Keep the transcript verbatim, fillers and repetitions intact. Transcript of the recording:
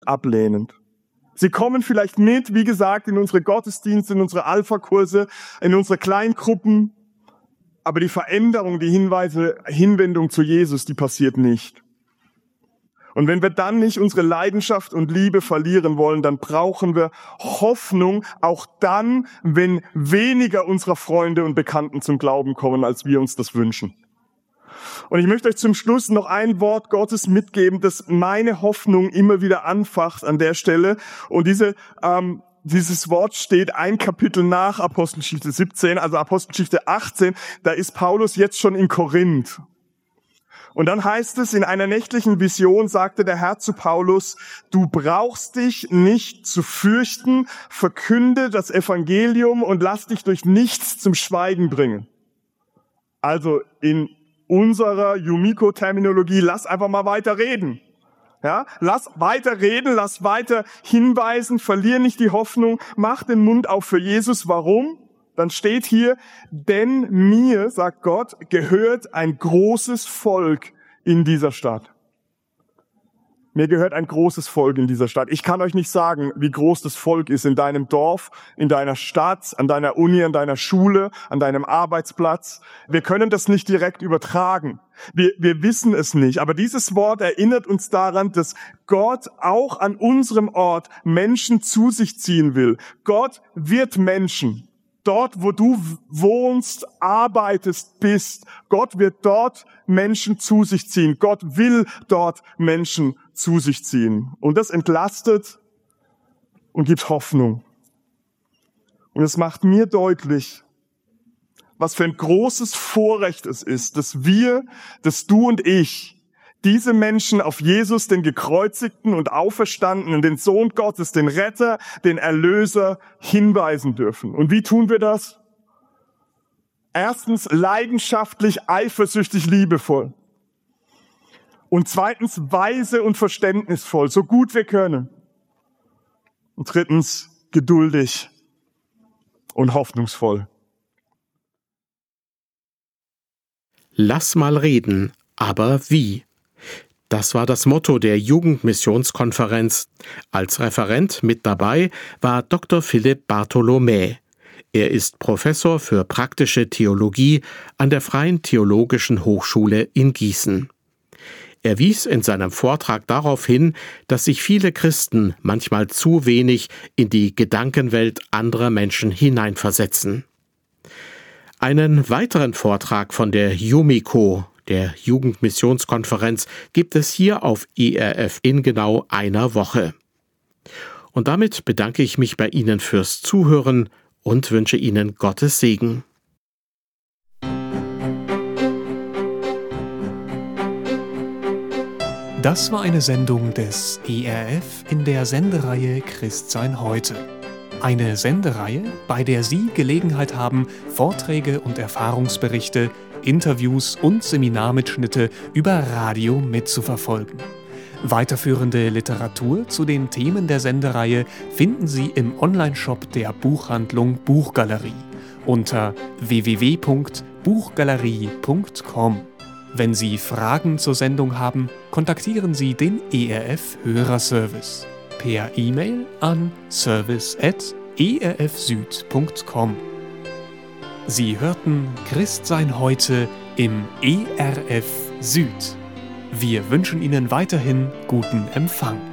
ablehnend. Sie kommen vielleicht mit, wie gesagt, in unsere Gottesdienste, in unsere Alpha-Kurse, in unsere Kleingruppen, aber die Veränderung, die Hinweise, Hinwendung zu Jesus, die passiert nicht. Und wenn wir dann nicht unsere Leidenschaft und Liebe verlieren wollen, dann brauchen wir Hoffnung, auch dann, wenn weniger unserer Freunde und Bekannten zum Glauben kommen, als wir uns das wünschen. Und ich möchte euch zum Schluss noch ein Wort Gottes mitgeben, das meine Hoffnung immer wieder anfacht an der Stelle. Und diese, ähm, dieses Wort steht ein Kapitel nach Apostelgeschichte siebzehn, also Apostelgeschichte achtzehn. Da ist Paulus jetzt schon in Korinth. Und dann heißt es, in einer nächtlichen Vision sagte der Herr zu Paulus, du brauchst dich nicht zu fürchten, verkünde das Evangelium und lass dich durch nichts zum Schweigen bringen. Also in unserer Yumiko-Terminologie, lass einfach mal weiter reden. Ja, lass weiter reden, lass weiter hinweisen, verlier nicht die Hoffnung, mach den Mund auf für Jesus. Warum? Dann steht hier, denn mir, sagt Gott, gehört ein großes Volk in dieser Stadt. Mir gehört ein großes Volk in dieser Stadt. Ich kann euch nicht sagen, wie groß das Volk ist in deinem Dorf, in deiner Stadt, an deiner Uni, an deiner Schule, an deinem Arbeitsplatz. Wir können das nicht direkt übertragen. Wir, wir wissen es nicht. Aber dieses Wort erinnert uns daran, dass Gott auch an unserem Ort Menschen zu sich ziehen will. Gott wird Menschen. Dort, wo du wohnst, arbeitest, bist, Gott wird dort Menschen zu sich ziehen. Gott will dort Menschen zu sich ziehen. Und das entlastet und gibt Hoffnung. Und es macht mir deutlich, was für ein großes Vorrecht es ist, dass wir, dass du und ich, diese Menschen auf Jesus, den Gekreuzigten und Auferstandenen, den Sohn Gottes, den Retter, den Erlöser hinweisen dürfen. Und wie tun wir das? Erstens leidenschaftlich, eifersüchtig, liebevoll. Und zweitens weise und verständnisvoll, so gut wir können. Und drittens geduldig und hoffnungsvoll. Lass mal reden, aber wie? Das war das Motto der Jugendmissionskonferenz. Als Referent mit dabei war Doktor Philipp Bartholomä. Er ist Professor für praktische Theologie an der Freien Theologischen Hochschule in Gießen. Er wies in seinem Vortrag darauf hin, dass sich viele Christen manchmal zu wenig in die Gedankenwelt anderer Menschen hineinversetzen. Einen weiteren Vortrag von der Yumiko, der Jugendmissionskonferenz, gibt es hier auf E R F in genau einer Woche. Und damit bedanke ich mich bei Ihnen fürs Zuhören und wünsche Ihnen Gottes Segen. Das war eine Sendung des E R F in der Sendereihe Christsein heute. Eine Sendereihe, bei der Sie Gelegenheit haben, Vorträge und Erfahrungsberichte, Interviews und Seminarmitschnitte über Radio mitzuverfolgen. Weiterführende Literatur zu den Themen der Sendereihe finden Sie im Onlineshop der Buchhandlung Buchgalerie unter w w w punkt buchgalerie punkt com. Wenn Sie Fragen zur Sendung haben, kontaktieren Sie den E R F Hörerservice per E-Mail an service at e r f süd punkt com. Sie hörten Christsein heute im E R F Süd. Wir wünschen Ihnen weiterhin guten Empfang.